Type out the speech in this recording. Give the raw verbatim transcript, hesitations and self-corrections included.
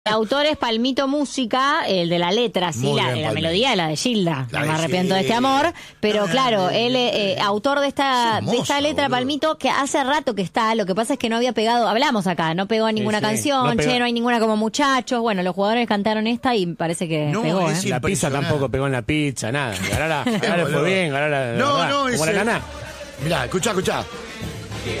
El autor es Palmito Música, el de la letra, sí, la, bien, la melodía es la de Gilda, la no me arrepiento de este amor, pero claro, él eh, autor de esta hermosa, de esta letra, boludo. Palmito, que hace rato que está, lo que pasa es que no había pegado, hablamos acá, no pegó a ninguna sí, sí, canción, no che, no hay ninguna como Muchachos, bueno, los jugadores cantaron esta y parece que no, pegó, ¿eh? La pizza tampoco pegó en la pizza, nada, ahora, ahora fue bien, ahora no, no, como la naná. Mirá, escuchá, escuchá.